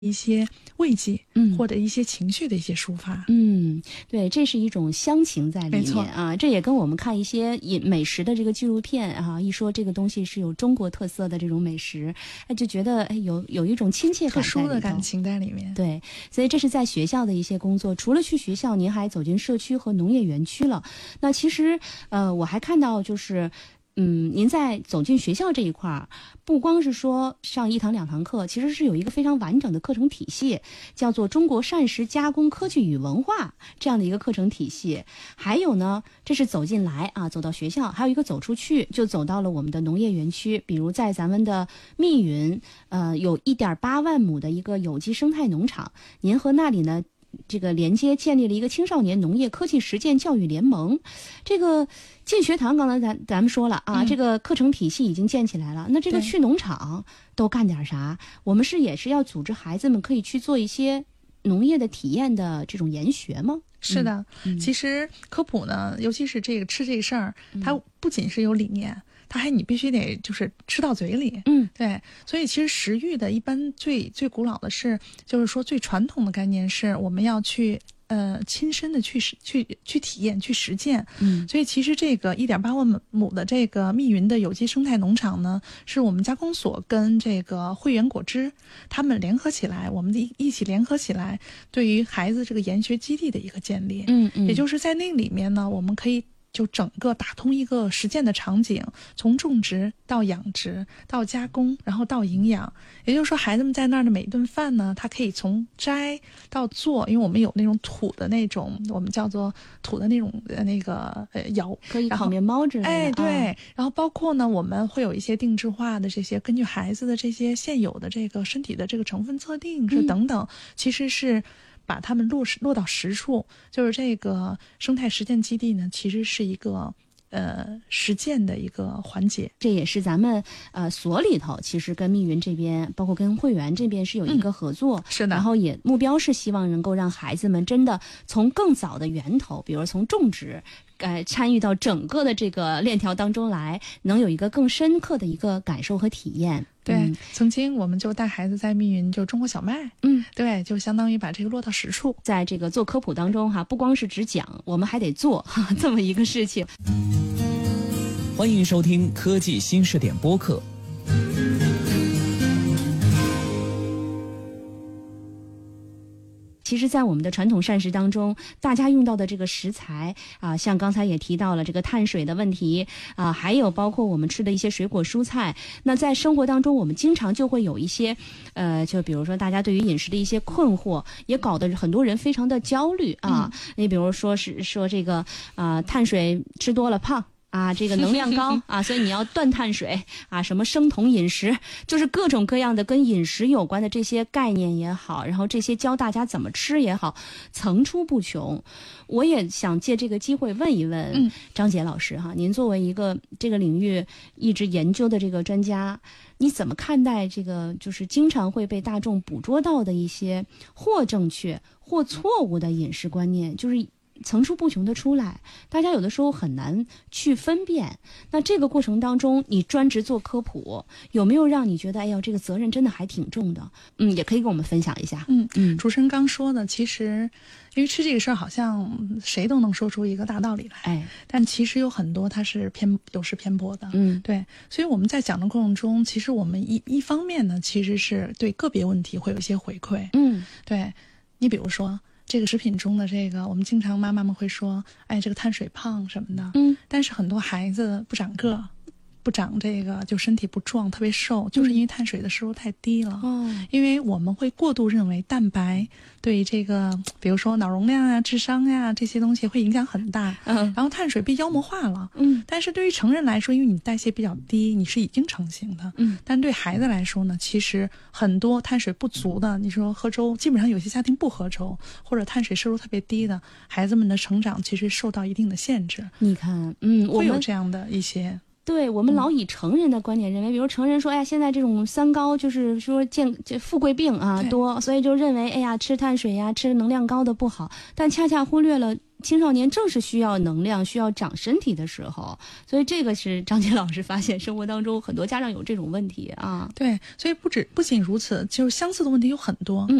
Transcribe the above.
一些慰藉，或者一些情绪的一些抒发。 对，这是一种乡情在里面啊。这也跟我们看一些美食的这个纪录片啊，一说这个东西是有中国特色的这种美食，就觉得有一种亲切感在里头， 特殊的感情在里面。 对，所以这是在学校的一些工作。除了去学校，您还走进社区和农业园区了。那其实我还看到就是您在走进学校这一块儿，不光是说上1堂2堂课，其实是有一个非常完整的课程体系，叫做中国膳食加工科技与文化这样的一个课程体系。还有呢，这是走进来啊，走到学校，还有一个走出去，就走到了我们的农业园区，比如在咱们的密云，有1.8万亩的一个有机生态农场，您和那里呢这个连接建立了一个青少年农业科技实践教育联盟。这个进学堂刚才咱们说了啊，这个课程体系已经建起来了。那这个去农场都干点啥？我们也是要组织孩子们可以去做一些农业的体验的这种研学吗？ 是的，其实科普呢，尤其是这个吃这个事儿，它不仅是有理念，你必须得就是吃到嘴里。对，所以其实食育的一般最古老的是，就是说最传统的概念是我们要去亲身的去体验去实践。所以其实这个1.8万亩的这个密云的有机生态农场呢，是我们加工所跟这个汇源果汁他们联合起来，我们一起联合起来，对于孩子这个研学基地的一个建立。也就是在那里面呢，我们可以就整个打通一个实践的场景，从种植到养殖到加工，然后到营养。也就是说，孩子们在那儿的每一顿饭呢，他可以从摘到做，因为我们有那种土的那种，我们叫做土的那种窑， 可以烤面包之类的。 对。然后包括呢，我们会有一些定制化的这些，根据孩子的这些现有的这个身体的这个成分测定是等等，其实是把它们落到实处。就是这个生态实践基地呢，其实是一个实践的一个环节。 这也是咱们所里头其实跟密云这边包括跟汇源这边是有一个合作。 是的。 然后也目标是希望能够让孩子们真的从更早的源头，比如从种植参与到整个的这个链条当中来，能有一个更深刻的一个感受和体验。 对，曾经我们就带孩子在密云就种过小麦。对，就相当于把这个落到实处。 在这个做科普当中不光是只讲，我们还得做这么一个事情。 欢迎收听科技新视点播客。 其实在我们的传统膳食当中，大家用到的这个食材像刚才也提到了这个碳水的问题还有包括我们吃的一些水果蔬菜。那在生活当中，我们经常就会有一些就比如说大家对于饮食的一些困惑，也搞得很多人非常的焦虑你比如说是说这个碳水吃多了胖这个能量高所以你要断碳水什么生酮饮食，就是各种各样的跟饮食有关的这些概念也好，然后这些教大家怎么吃也好，层出不穷。我也想借这个机会问一问张杰老师您作为一个这个领域一直研究的这个专家，你怎么看待这个就是经常会被大众捕捉到的一些或正确或错误的饮食观念，就是层出不穷的出来，大家有的时候很难去分辨。那这个过程当中，你专职做科普，有没有让你觉得这个责任真的还挺重的？也可以跟我们分享一下。 主持人刚说的，其实因为吃这个事儿，好像谁都能说出一个大道理来，但其实有很多它是有失偏颇的。对，所以我们在讲的过程中，其实我们一方面呢，其实是对个别问题会有一些回馈。对，你比如说这个食品中的这个，我们经常妈妈们会说，这个碳水胖什么的。但是很多孩子不长个，不长这个就身体不壮，特别瘦，就是因为碳水的摄入太低了。因为我们会过度认为蛋白对这个比如说脑容量智商这些东西会影响很大。然后碳水被妖魔化了。但是对于成人来说，因为你代谢比较低，你是已经成型的。但对孩子来说呢，其实很多碳水不足的，你说喝粥，基本上有些家庭不喝粥，或者碳水摄入特别低的孩子们的成长其实受到一定的限制。 你看会有这样的一些。 对，我们老以成人的观点认为，比如成人说现在这种三高就是说富贵病多，所以就认为吃碳水吃能量高的不好，但恰恰忽略了青少年正是需要能量、需要长身体的时候，所以这个是张杰老师发现生活当中很多家长有这种问题啊。 对，所以不仅如此，就是相似的问题有很多。